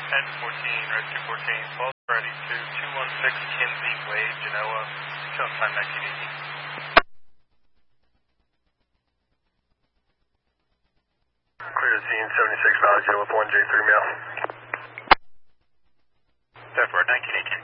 1014, Rescue 14, falls ready to 216 Kinsey Way, Genoa, show time 1980. Clear to scene, 76 valid, Genoa 1J3 mail. Zephyr, 1918.